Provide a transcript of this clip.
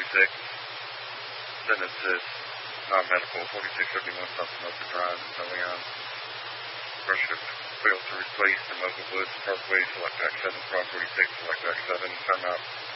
Then it says non-medical, 4671 South Mocha Drive in De Leon. Brush hook failed to replace the Mocha Woods Parkway, select back 7, Prop 46, select back 7, timeout.